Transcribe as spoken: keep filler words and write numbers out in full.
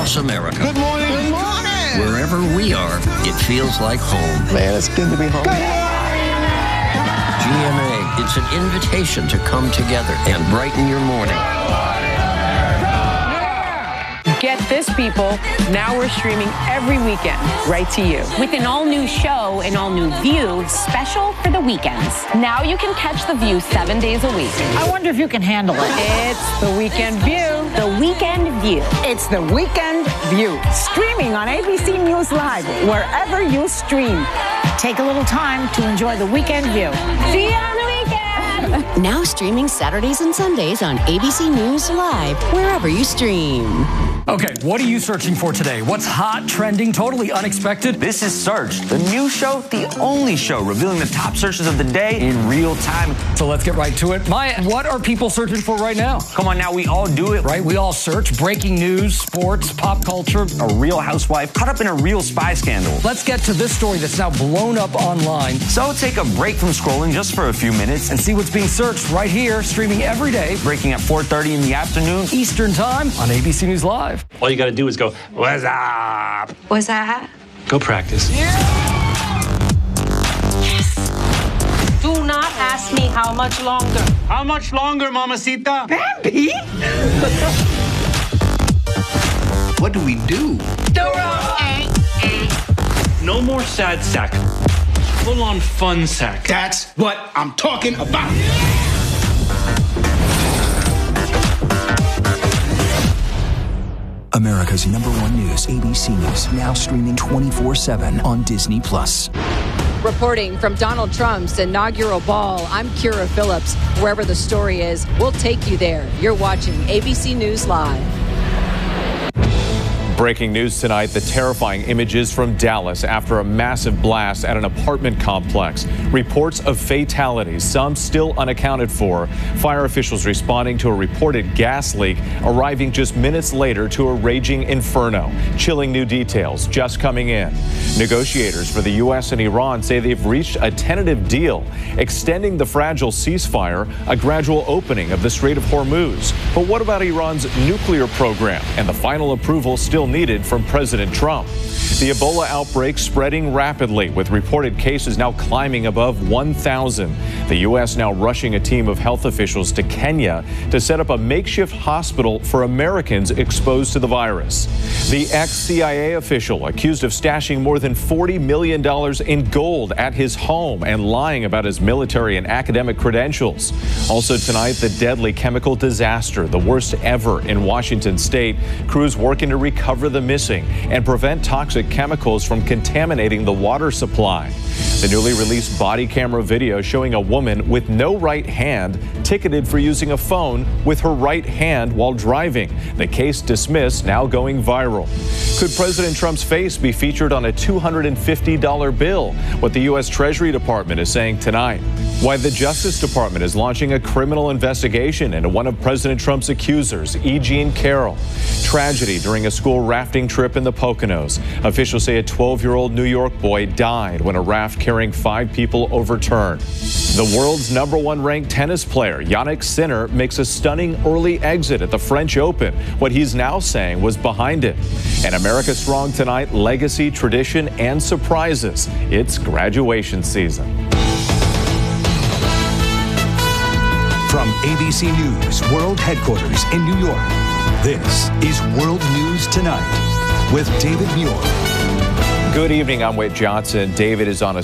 across America. Good morning. Good morning. Wherever we are, it feels like home. Man, it's good to be home. G M A, it's an invitation to come together and brighten your morning. Get this, people. Now we're streaming every weekend right to you. With an all-new show, an all-new View, special for the weekends. Now you can catch The View seven days a week. I wonder if you can handle it. It's The Weekend View. The Weekend View. It's The Weekend View. Streaming on A B C News Live, wherever you stream. Take a little time to enjoy The Weekend View. See you on the weekend. Now streaming Saturdays and Sundays on A B C News Live, wherever you stream. Okay, what are you searching for today? What's hot, trending, totally unexpected? This is Search, the new show, the only show revealing the top searches of the day in real time. So let's get right to it. Maya, what are people searching for right now? Come on now, we all do it. Right, we all search breaking news, sports, pop culture. A real housewife caught up in a real spy scandal. Let's get to this story that's now blown up online. So take a break from scrolling just for a few minutes and see what's being searched right here, streaming every day. Breaking at four thirty in the afternoon. Eastern time on A B C News Live. All you got to do is go, what's up? What's that? Go practice. Yeah. Yes. Do not ask me how much longer. How much longer, mamacita? Bambi? What do we do? No more sad sack. Full on fun sack. That's what I'm talking about. America's number one news, A B C News, now streaming twenty-four seven on Disney Plus. Reporting from Donald Trump's inaugural ball, I'm Kira Phillips. Wherever the story is, we'll take you there. You're watching A B C News Live. Breaking news tonight, the terrifying images from Dallas after a massive blast at an apartment complex. Reports of fatalities, some still unaccounted for. Fire officials responding to a reported gas leak, arriving just minutes later to a raging inferno. Chilling new details just coming in. Negotiators for the U S and Iran say they've reached a tentative deal, extending the fragile ceasefire, a gradual opening of the Strait of Hormuz. But what about Iran's nuclear program and the final approval still needed from President Trump? The Ebola outbreak spreading rapidly, with reported cases now climbing above one thousand. The U S now rushing a team of health officials to Kenya to set up a makeshift hospital for Americans exposed to the virus. The ex-C I A official accused of stashing more than forty million dollars in gold at his home and lying about his military and academic credentials. Also tonight, the deadly chemical disaster, the worst ever in Washington state. Crews working to recover the missing and prevent toxic chemicals from contaminating the water supply. The newly released body camera video showing a woman with no right hand ticketed for using a phone with her right hand while driving. The case dismissed, now going viral. Could President Trump's face be featured on a two hundred fifty dollar bill? What the U S Treasury Department is saying tonight. Why the Justice Department is launching a criminal investigation into one of President Trump's accusers, E. Jean Carroll. Tragedy during a school rafting trip in the Poconos. Officials say a twelve-year-old New York boy died when a raft carrying five people overturned. The world's number one ranked tennis player, Jannik Sinner, makes a stunning early exit at the French Open. What he's now saying was behind it. And America Strong tonight, legacy, tradition, and surprises. It's graduation season. From A B C News World Headquarters in New York, this is World News Tonight with David Muir. Good evening, I'm Whit Johnson. David is on a